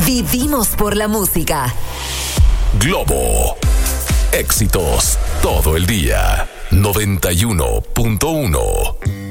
Vivimos por la música. Globo. Éxitos todo el día. 91.1.